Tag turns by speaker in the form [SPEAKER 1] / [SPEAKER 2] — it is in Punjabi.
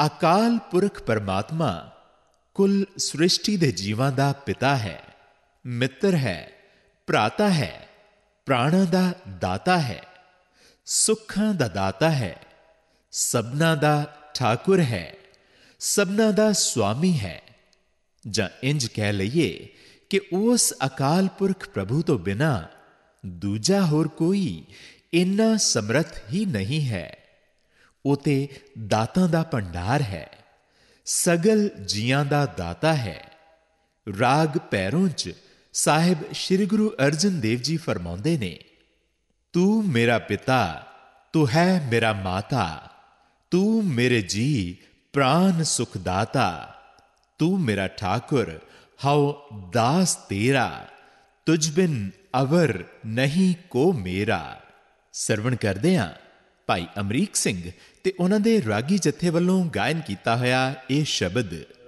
[SPEAKER 1] ਅਕਾਲ ਪੁਰਖ ਪਰਮਾਤਮਾ ਕੁੱਲ ਸ੍ਰਿਸ਼ਟੀ ਦੇ ਜੀਵਾਂ ਦਾ ਪਿਤਾ ਹੈ, ਮਿੱਤਰ ਹੈ, ਭਰਾਤਾ ਹੈ, ਪ੍ਰਾਣਾਂ ਦਾ ਦਾਤਾ ਹੈ, ਸੁੱਖਾਂ ਦਾ ਦਾਤਾ ਹੈ, ਸਭਨਾਂ ਦਾ ਠਾਕੁਰ ਹੈ, ਸਭਨਾਂ ਦਾ ਸੁਆਮੀ ਹੈ। ਜਾਂ ਇੰਜ ਕਹਿ ਲਈਏ ਕਿ ਉਸ ਅਕਾਲ ਪੁਰਖ ਪ੍ਰਭੂ ਤੋਂ ਬਿਨਾਂ ਦੂਜਾ ਹੋਰ ਕੋਈ ਇੰਨਾ ਸਮਰੱਥ ਹੀ ਨਹੀਂ ਹੈ। ਉਹ ਤੇ ਦਾਤਾਂ ਦਾ ਭੰਡਾਰ ਹੈ, ਸਗਲ ਜੀਆਂ ਦਾ ਦਾਤਾ ਹੈ। ਰਾਗ ਪੈਰੋਂ 'ਚ ਸਾਹਿਬ ਸ਼੍ਰੀ ਗੁਰੂ ਅਰਜਨ ਦੇਵ ਜੀ ਫਰਮਾਉਂਦੇ ਨੇ, ਤੂੰ ਮੇਰਾ ਪਿਤਾ, ਤੂੰ ਹੈ ਮੇਰਾ ਮਾਤਾ, ਤੂੰ ਮੇਰੇ ਜੀ ਪ੍ਰਾਨ ਸੁਖਦਾਤਾ, ਤੂੰ ਮੇਰਾ ਠਾਕੁਰ ਹਉ ਦਾਸ ਤੇਰਾ, ਤੁਝ ਬਿਨ ਅਵਰ ਨਹੀਂ ਕੋ ਮੇਰਾ। ਸਰਵਣ ਕਰਦੇ ਹਾਂ ਭਾਈ ਅਮਰੀਕ ਸਿੰਘ ਤੇ ਉਹਨਾਂ ਦੇ ਰਾਗੀ ਜਥੇ ਵੱਲੋਂ ਗਾਇਨ ਕੀਤਾ ਹੋਇਆ ਇਹ ਸ਼ਬਦ।